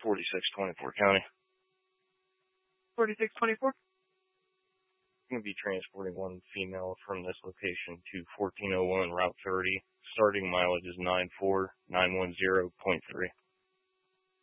4624 County. 4624? I'm going to be transporting one female from this location to 1401 Route 30. Starting mileage is 94910.3.